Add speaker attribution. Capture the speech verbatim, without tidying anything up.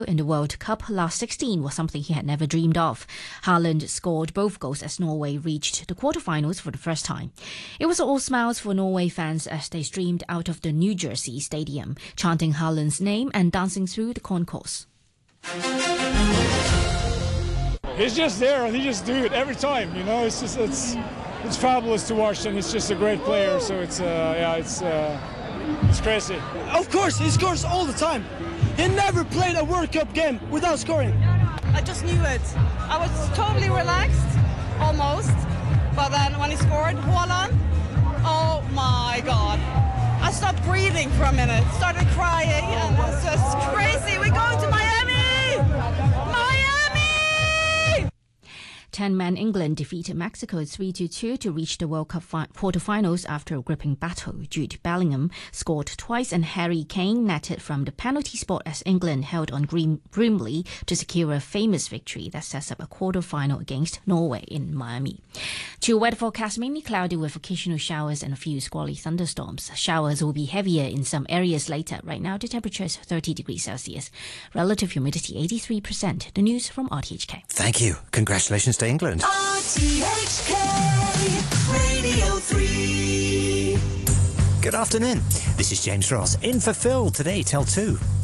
Speaker 1: in the World Cup last sixteen was something he had never dreamed of. Haaland scored both goals as Norway reached the quarterfinals for the first time. It was all smiles for Norway fans as they streamed out of the New Jersey stadium, chanting Haaland's name and dancing through the concourse.
Speaker 2: He's just there and he just do it every time, you know. It's just it's it's fabulous to watch, and he's just a great player. So it's uh, yeah, it's uh, it's crazy.
Speaker 3: Of course, he scores all the time. He never played a World Cup game without scoring.
Speaker 4: I just knew it. I was totally relaxed, almost. But then when he scored, Haaland, oh my God. I stopped breathing for a minute, started crying, and it's just crazy. We're going to Miami! Miami!
Speaker 1: ten-man England defeated Mexico three to two to reach the World Cup fi- quarterfinals after a gripping battle. Jude Bellingham scored twice and Harry Kane netted from the penalty spot as England held on grim- grimly to secure a famous victory that sets up a quarterfinal against Norway in Miami. To weather forecast, mainly cloudy with occasional showers and a few squally thunderstorms. Showers will be heavier in some areas later. Right now, the temperature is thirty degrees Celsius. Relative humidity eighty-three percent. The news from R T H K.
Speaker 5: Thank you. Congratulations to England.
Speaker 6: R T H K Radio three.
Speaker 5: Good afternoon. This is James Ross in for Phil today till two.